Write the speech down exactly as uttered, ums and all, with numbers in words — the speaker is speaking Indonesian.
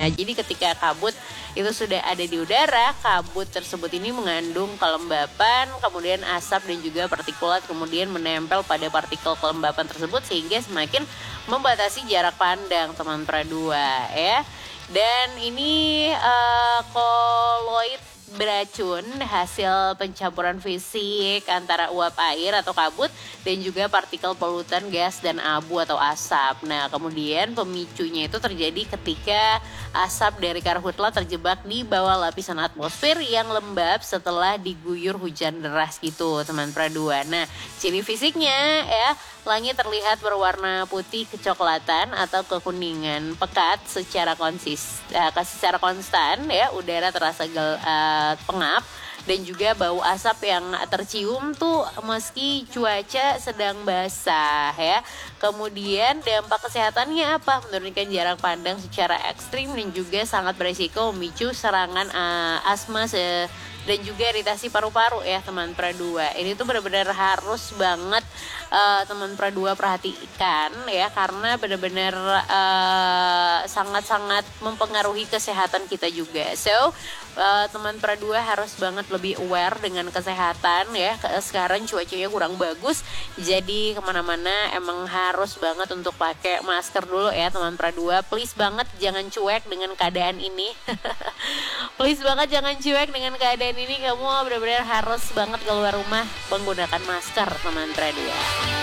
jadi ketika kabut itu sudah ada di udara, kabut tersebut ini mengandung kelembapan, kemudian asap dan juga partikulat kemudian menempel pada partikel kelembapan tersebut sehingga semakin membatasi jarak pandang teman pradua ya. Dan ini uh, koloid beracun hasil pencampuran fisik antara uap air atau kabut dan juga partikel polutan gas dan abu atau asap. Nah, kemudian pemicunya itu terjadi ketika asap dari karhutla terjebak di bawah lapisan atmosfer yang lembab setelah diguyur hujan deras gitu, teman pradua. Nah, ciri fisiknya ya, langit terlihat berwarna putih kecoklatan atau kekuningan pekat secara konsis, uh, secara konstan ya, udara terasa gel, uh, pengap dan juga bau asap yang tercium tuh meski cuaca sedang basah ya. Kemudian dampak kesehatannya apa? Menurunkan jarak pandang secara ekstrim dan juga sangat berisiko memicu serangan uh, asma se dan juga iritasi paru-paru ya teman pradua. Ini tuh benar-benar harus banget uh, teman pradua perhatikan ya, karena benar-benar uh, sangat-sangat mempengaruhi kesehatan kita juga. So uh, teman pradua harus banget lebih aware dengan kesehatan ya. Sekarang cuacanya kurang bagus, jadi kemana-mana emang harus banget untuk pakai masker dulu ya teman pradua. Please banget jangan cuek dengan keadaan ini. Please banget jangan cuek dengan keadaan ini, kamu benar-benar harus banget keluar rumah menggunakan masker teman pradua.